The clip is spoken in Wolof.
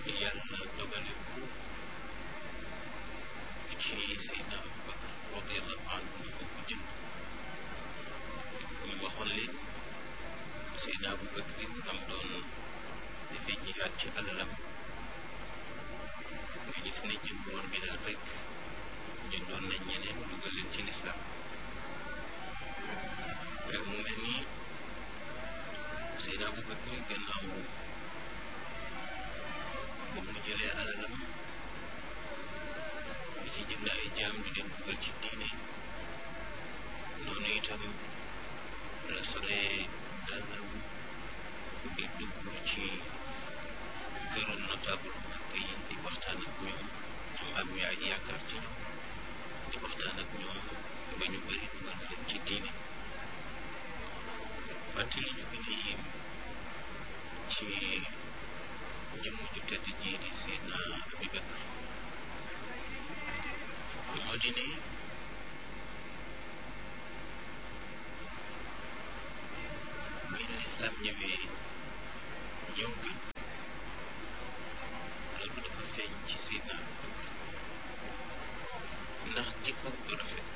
yàlla dogale ko ci Seydina Abubakar radiyallahu anhu ñu ko jënd ñu waxoon leen Seydina Abubakar am doon dafay jihaat ci alalam nga gis ne jënd woon bi daal rek jëndoon nañ ñeneen dugal leen ci lislaam mu mel ni Seydina Abubakar gannaaw ba mu jëlee alalam di ci jënd ay jaam di leen dugal ci diine noonu itam la solee dalam di dugg ci këru notable Makka yi di waxtaan ak ñoom am yaakaar ci ñoom di waxtaan ak ñoom ba ñu bëri dugal leen ci diine fàttali ñu gën a yéem ci jëmm ju tedd ji di Seydina Abubakar moo di ne bi lislaam ñëwee ñëw gën loolu dafa feeñ ci Seydina Abubakar ndax jikko bu rafet